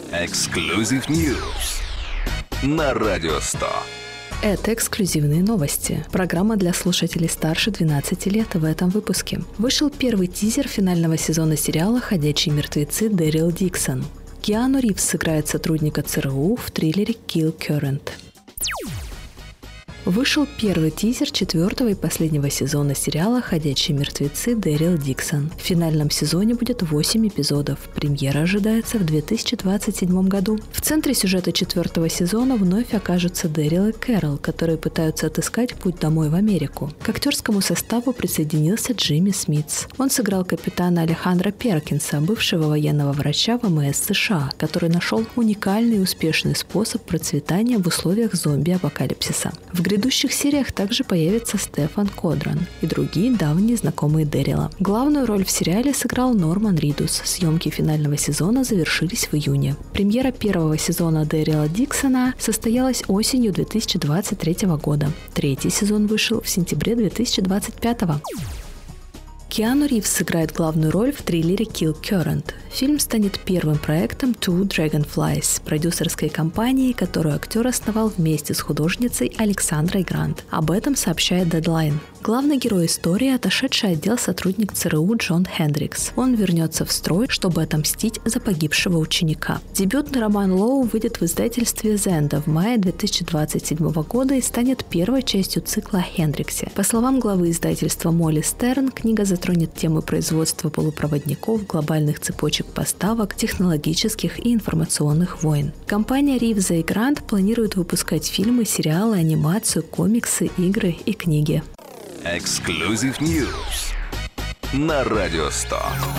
Exclusive News на Радио 100. Это эксклюзивные новости. Программа для слушателей старше 12 лет в этом выпуске. Вышел первый тизер финального сезона сериала «Ходячие мертвецы» Дэрил Диксон. Киану Ривз сыграет сотрудника ЦРУ в триллере «Kill Current». Вышел первый тизер 4-го и последнего сезона сериала «Ходячие мертвецы» Дэрил Диксон. В финальном сезоне будет 8 эпизодов. Премьера ожидается в 2027 году. В центре сюжета 4-го сезона вновь окажутся Дэрил и Кэрол, которые пытаются отыскать путь домой в Америку. К актерскому составу присоединился Джимми Смитс. Он сыграл капитана Алехандро Перкинса, бывшего военного врача ВМС США, который нашел уникальный и успешный способ процветания в условиях зомби-апокалипсиса. В грядущих сериях также появится Стефан Кодран и другие давние знакомые Дэрила. Главную роль в сериале сыграл Норман Ридус. Съемки финального сезона завершились в июне. Премьера первого сезона Дэрила Диксона состоялась осенью 2023 года. Третий сезон вышел в сентябре 2025. Киану Ривз сыграет главную роль в триллере «Kill Current». Фильм станет первым проектом Two Dragonflies, продюсерской компании, которую актер основал вместе с художницей Александрой Грант. Об этом сообщает Deadline. Главный герой истории – отошедший отдел сотрудник ЦРУ Джон Хендрикс. Он вернется в строй, чтобы отомстить за погибшего ученика. Дебютный роман Лоу выйдет в издательстве Зенда в мае 2027 года и станет первой частью цикла о Хендриксе. По словам главы издательства Молли Стерн, книга затронет темы производства полупроводников, глобальных цепочек поставок, технологических и информационных войн. Компания Ривза и Грант планирует выпускать фильмы, сериалы, анимацию, комиксы, игры и книги. Exclusive News на Радио 100.